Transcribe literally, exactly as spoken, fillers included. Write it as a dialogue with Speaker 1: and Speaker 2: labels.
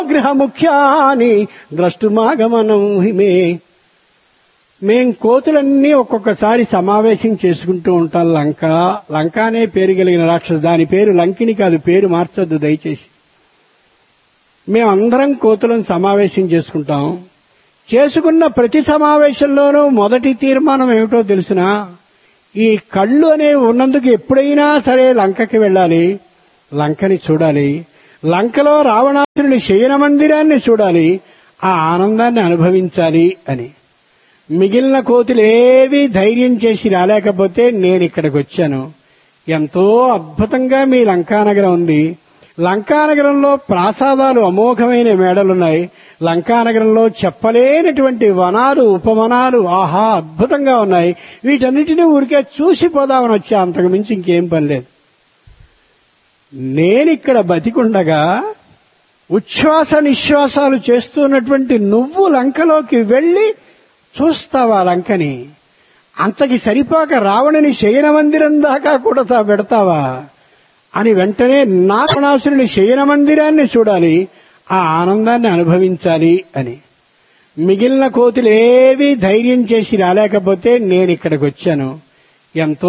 Speaker 1: గృహ ముఖ్యాని ద్రష్టుమాగమనం హిమే. మేం కోతులన్నీ ఒక్కొక్కసారి సమావేశం చేసుకుంటూ ఉంటాం. లంక లంక అనే పేరు కలిగిన రాక్షసు, దాని పేరు లంకిని కాదు, పేరు మార్చొద్దు దయచేసి. మేమందరం కోతులను సమావేశం చేసుకుంటాం. చేసుకున్న ప్రతి సమావేశంలోనూ మొదటి తీర్మానం ఏమిటో తెలుసునా? ఈ కళ్ళు అనేవి ఉన్నందుకు ఎప్పుడైనా సరే లంకకి వెళ్ళాలి, లంకని చూడాలి, లంకలో రావణాసురుని శయన మందిరాన్ని చూడాలి, ఆ ఆనందాన్ని అనుభవించాలి అని. మిగిలిన కోతులేవీ ధైర్యం చేసి రాలేకపోతే నేను ఇక్కడికి వచ్చాను. ఎంతో అద్భుతంగా మీ లంకానగరం ఉంది. లంకానగరంలో ప్రాసాదాలు అమోఘమైన మేడలున్నాయి. లంకానగరంలో చెప్పలేనటువంటి వనాలు ఉపవనాలు ఆహా అద్భుతంగా ఉన్నాయి. వీటన్నిటినీ ఊరికే చూసిపోదామని వచ్చా, అంతకు మించి ఇంకేం పని లేదు. నేనిక్కడ బతికుండగా ఉచ్ఛ్వాస నిశ్వాసాలు చేస్తున్నటువంటి నువ్వు లంకలోకి వెళ్లి చూస్తావా లంకని? అంతకి సరిపోక రావణుని శయన మందిరం దాకా కూడా తా పెడతావా అని వెంటనే నా రావణాసురుని శయన మందిరాన్ని చూడాలి, ఆ ఆనందాన్ని అనుభవించాలి అని. మిగిలిన కోతులేవీ ధైర్యం చేసి రాలేకపోతే నేను ఇక్కడికి వచ్చాను. ఎంతో